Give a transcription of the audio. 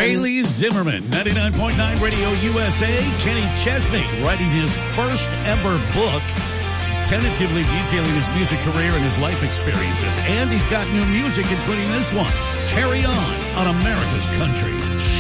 Haley Zimmerman, 99.9 Radio USA. Kenny Chesney writing his first ever book, tentatively detailing his music career and his life experiences. And he's got new music, including this one, Carry On America's Country.